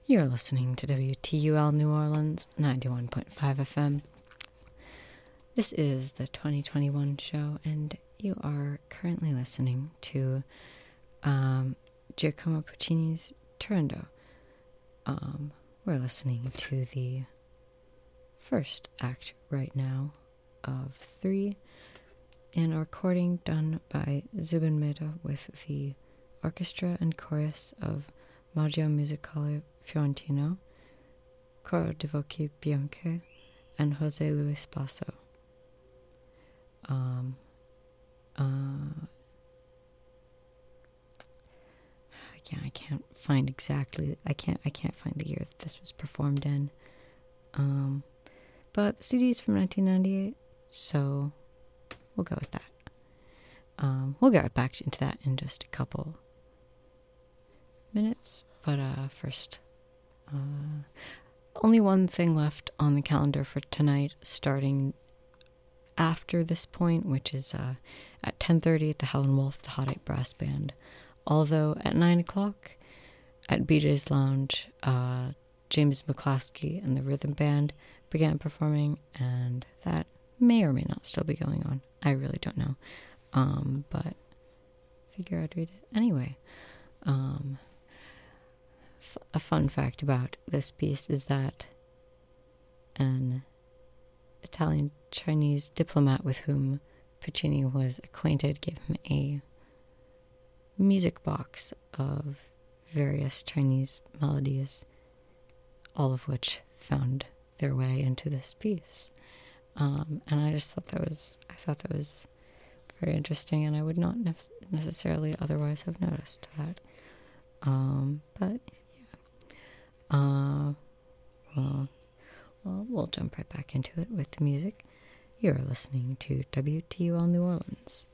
You're listening to WTUL New Orleans 91.5 FM. This is the 2021 show, and you are currently listening to Giacomo Puccini's Turandot. We're listening to the first act right now of 3 in a recording done by Zubin Mehta with the orchestra and chorus of Maggio Musicale Fiorentino, Coro di Voci Bianche, and Jose Luis Basso. Again, I can't find exactly. I can't find the year that this was performed in. But the CD is from 1998, so we'll go with that. We'll get back into that in just a couple minutes. But first, only one thing left on the calendar for tonight, starting after this point, which is at 10:30 at the Howlin' Wolf, the Hot 8 Brass Band. Although at 9 o'clock at BJ's Lounge, James McClaskey and the Rhythm Band began performing, and that may or may not still be going on. I really don't know. But figure I'd read it anyway. A fun fact about this piece is that an Italian-Chinese diplomat with whom Puccini was acquainted gave him a music box of various Chinese melodies, all of which found their way into this piece. And I thought that was very interesting, and I would not necessarily otherwise have noticed that. But yeah. Well, we'll jump right back into it with the music. You're listening to WTUL New Orleans.